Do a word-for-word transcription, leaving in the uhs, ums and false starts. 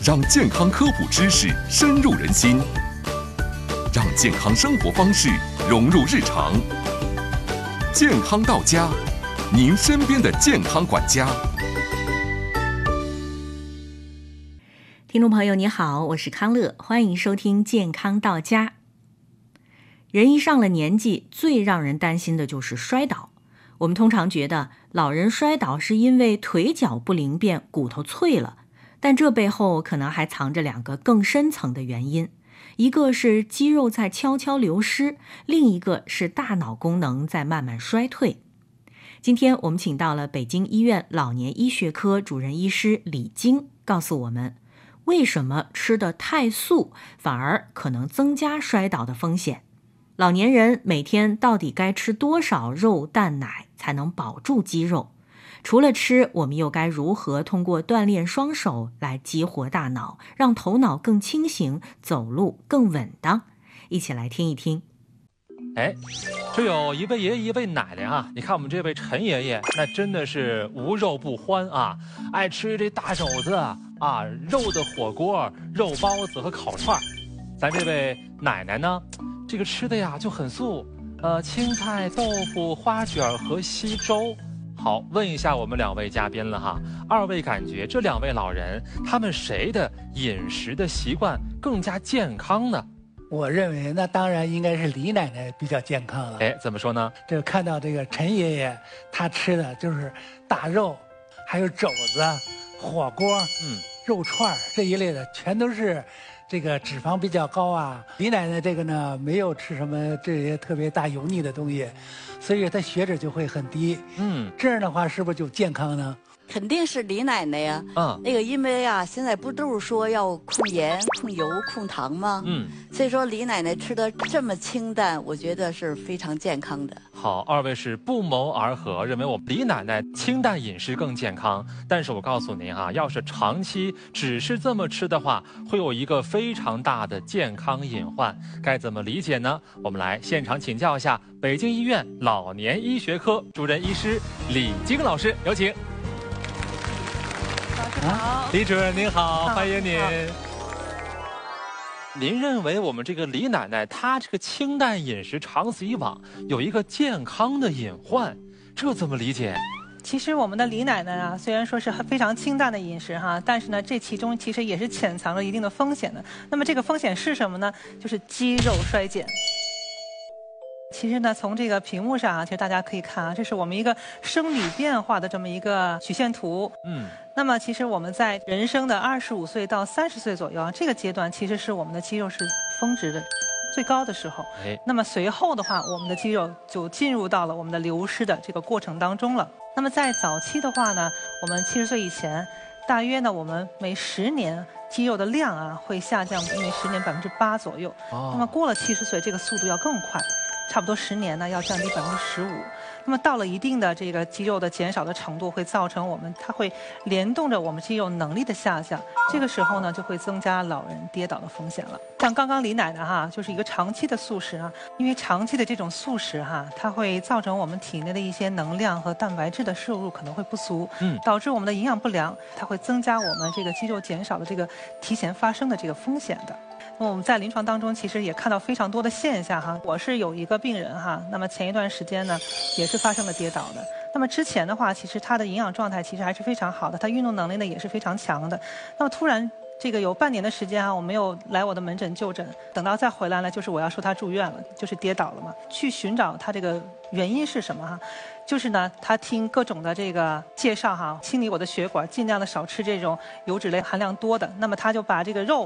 让健康科普知识深入人心，让健康生活方式融入日常。健康到家，您身边的健康管家。 听众朋友你好，我是康乐，欢迎收听健康到家。人一上了年纪，最让人担心的就是摔倒。我们通常觉得老人摔倒是因为腿脚不灵便，骨头脆了，但这背后可能还藏着两个更深层的原因，一个是肌肉在悄悄流失，另一个是大脑功能在慢慢衰退。今天我们请到了北京医院老年医学科主任医师李晶，告诉我们为什么吃得太素反而可能增加摔倒的风险。老年人每天到底该吃多少肉蛋奶才能保住肌肉？除了吃，我们又该如何通过锻炼双手来激活大脑，让头脑更清醒，走路更稳当？一起来听一听。 哎，这有一位爷爷一位奶奶啊，你看我们这位陈爷爷，那真的是无肉不欢啊，爱吃这大肘子啊，肉的火锅、肉包子和烤串。咱这位奶奶呢，这个吃的呀就很素，呃，青菜、豆腐、花卷和稀粥。好，问一下我们两位嘉宾了哈，二位感觉这两位老人他们谁的饮食的习惯更加健康呢？ 我认为那当然应该是李奶奶比较健康了。 哎，怎么说呢？ 这个看到这个陈爷爷，他吃的就是大肉，还有肘子、火锅、嗯、肉串这一类的，全都是这个脂肪比较高啊。李奶奶这个呢，没有吃什么这些特别大油腻的东西，所以她血脂就会很低。嗯，这样的话是不是就健康呢？ 肯定是李奶奶呀，嗯，那个因为呀，现在不都是说要控盐、控油、控糖吗？嗯，所以说李奶奶吃的这么清淡，我觉得是非常健康的。 好，二位是不谋而合，认为我李奶奶清淡饮食更健康。但是我告诉您哈，要是长期只是这么吃的话，会有一个非常大的健康隐患。该怎么理解呢？我们来现场请教一下北京医院老年医学科主任医师李晶老师，有请。 好， 李主任您好，欢迎您。您认为我们这个李奶奶她这个清淡饮食长此以往有一个健康的隐患，这怎么理解？ 其实我们的李奶奶啊，虽然说是非常清淡的饮食哈，但是呢，这其中其实也是潜藏着一定的风险的。那么这个风险是什么呢？就是肌肉衰减。其实呢，从这个屏幕上啊，其实大家可以看啊，这是我们一个生理变化的这么一个曲线图。嗯。那么其实我们在人生的二十五岁到三十岁左右啊，这个阶段其实是我们的肌肉是峰值的最高的时候。哎。那么随后的话，我们的肌肉就进入到了我们的流失的这个过程当中了。那么在早期的话呢，我们七十岁以前，大约呢我们每十年肌肉的量啊会下降每十年百分之八左右。哦。那么过了七十岁，这个速度要更快。差不多十年呢，要降低百分之十五。那么到了一定的这个肌肉的减少的程度，会造成我们它会联动着我们肌肉能力的下降。这个时候呢，就会增加老人跌倒的风险了。像刚刚李奶奶哈，就是一个长期的素食啊，因为长期的这种素食哈，它会造成我们体内的一些能量和蛋白质的摄入可能会不足，嗯，导致我们的营养不良，它会增加我们这个肌肉减少的这个提前发生的这个风险的。那么我们在临床当中其实也看到非常多的现象哈，我是有一个病人哈，那么前一段时间呢也是发生了跌倒的。那么之前的话，其实他的营养状态其实还是非常好的，他运动能力呢也是非常强的。那么突然这个有半年的时间啊，我没有来我的门诊就诊，等到再回来呢，就是我要说他住院了，就是跌倒了嘛。去寻找他这个原因是什么哈？就是呢，他听各种的这个介绍哈，清理我的血管，尽量的少吃这种油脂类含量多的。那么他就把这个肉